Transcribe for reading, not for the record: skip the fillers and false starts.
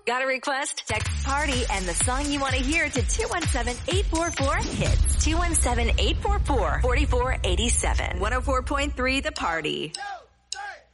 Got a request? Text party and the song you want to hear to 217-844-HITS. 217-844-4487. 104.3 The Party.